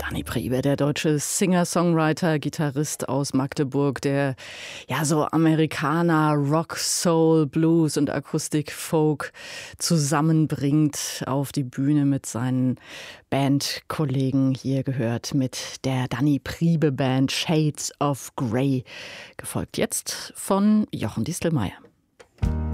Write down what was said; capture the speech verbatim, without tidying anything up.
Danny Priebe, der deutsche Singer-Songwriter, Gitarrist aus Magdeburg, der ja so Amerikaner, Rock, Soul, Blues und Akustik, Folk zusammenbringt auf die Bühne mit seinen Bandkollegen. Hier gehört mit der Danny Priebe Band Shades of Grey, gefolgt jetzt von Jochen Distelmeier.